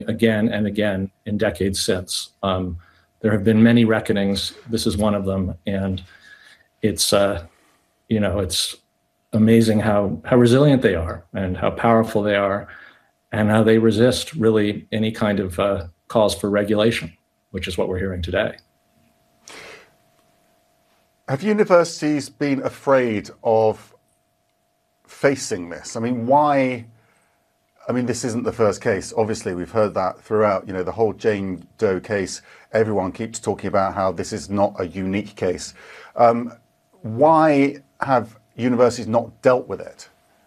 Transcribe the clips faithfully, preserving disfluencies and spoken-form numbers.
again and again in decades since. Um, there have been many reckonings. This is one of them, and it's uh, you know it's amazing how how resilient they are and how powerful they are, and how they resist really any kind of uh, calls for regulation, which is what we're hearing today. Have universities been afraid of facing this? I mean, why? I mean, this isn't the first case. Obviously, we've heard that throughout, you know, the whole Jane Doe case. Everyone keeps talking about how this is not a unique case. Um, why have universities not dealt with it?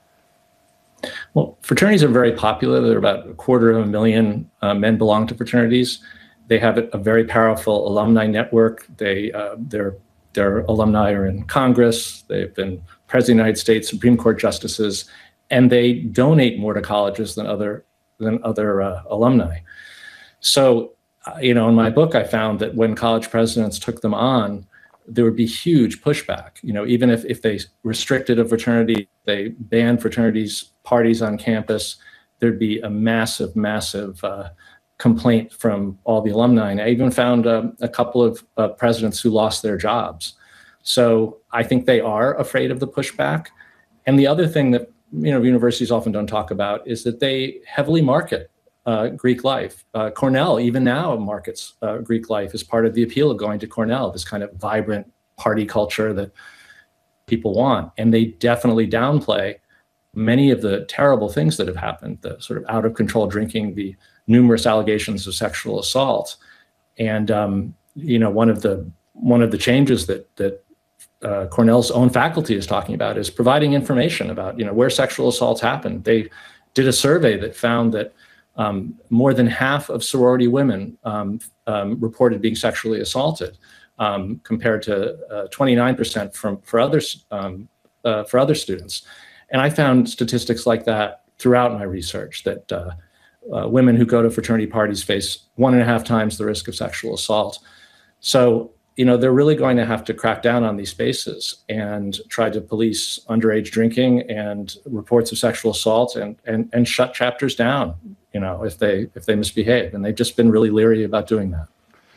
Well, fraternities are very popular. There are about a quarter of a million uh, men belong to fraternities. They have a, a very powerful alumni network. They, uh, their, their alumni are in Congress. They've been President of the United States, Supreme Court justices, and they donate more to colleges than other than other uh, alumni. So, uh, you know, in my book, I found that when college presidents took them on, there would be huge pushback. You know, even if, if they restricted a fraternity, they banned fraternities parties on campus, there'd be a massive, massive uh, complaint from all the alumni. And I even found uh, a couple of uh, presidents who lost their jobs. So I think they are afraid of the pushback. And the other thing that you know universities often don't talk about is that they heavily market uh, Greek life. Uh, Cornell, even now, markets uh, Greek life as part of the appeal of going to Cornell, this kind of vibrant party culture that people want. And they definitely downplay many of the terrible things that have happened, the sort of out of control drinking, the numerous allegations of sexual assault. And, um, you know, one of the one of the changes that that uh, Cornell's own faculty is talking about is providing information about, you know, where sexual assaults happen. They did a survey that found that um, more than half of sorority women um, um, reported being sexually assaulted, um, compared to uh, twenty-nine percent from for others um, uh, for other students. And I found statistics like that throughout my research, that uh, uh, women who go to fraternity parties face one and a half times the risk of sexual assault. So, you know, they're really going to have to crack down on these spaces and try to police underage drinking and reports of sexual assault, and and and shut chapters down, you know, if they if they misbehave. And they've just been really leery about doing that.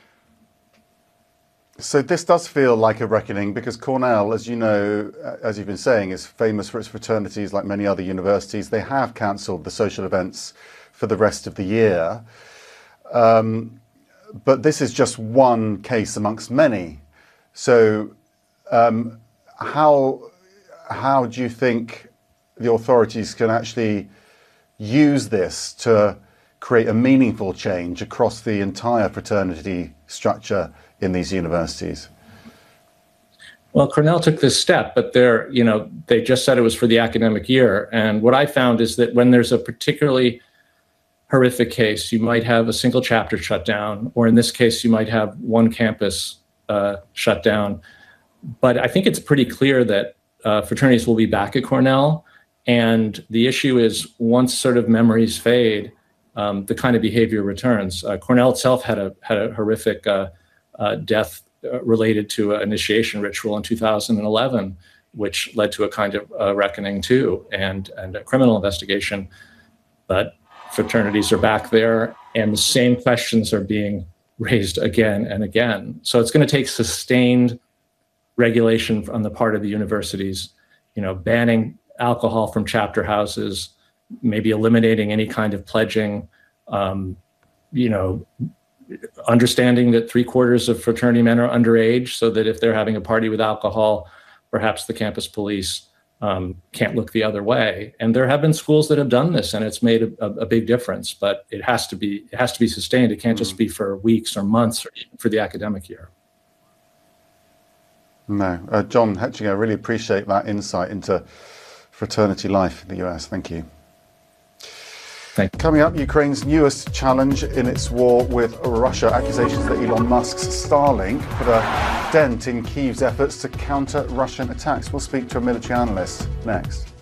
So this does feel like a reckoning, because Cornell, as you know, as you've been saying, is famous for its fraternities like many other universities. They have cancelled the social events for the rest of the year. Um, but this is just one case amongst many. So um, how, how do you think the authorities can actually use this to create a meaningful change across the entire fraternity structure in these universities? Well, Cornell took this step, but they're, you know, they just said it was for the academic year. And what I found is that when there's a particularly horrific case, you might have a single chapter shut down, or in this case, you might have one campus uh, shut down. But I think it's pretty clear that uh, fraternities will be back at Cornell. And the issue is, once sort of memories fade, um, the kind of behavior returns. Uh, Cornell itself had a had a horrific uh, uh, death uh, related to an initiation ritual in two thousand eleven, which led to a kind of uh, reckoning too, and and a criminal investigation. But fraternities are back there, and the same questions are being raised again and again. So it's going to take sustained regulation on the part of the universities, you know, banning alcohol from chapter houses, maybe eliminating any kind of pledging, um, you know, understanding that three quarters of fraternity men are underage, so that if they're having a party with alcohol, perhaps the campus police um, can't look the other way. And there have been schools that have done this, and it's made a, a big difference. But it has to be it has to be sustained. It can't just be for weeks or months, or even for the academic year. No, uh, John Hetchinger, I really appreciate that insight into fraternity life in the U S. Thank you. Thank you. Coming up, Ukraine's newest challenge in its war with Russia. Accusations that Elon Musk's Starlink put a dent in Kyiv's efforts to counter Russian attacks. We'll speak to a military analyst next.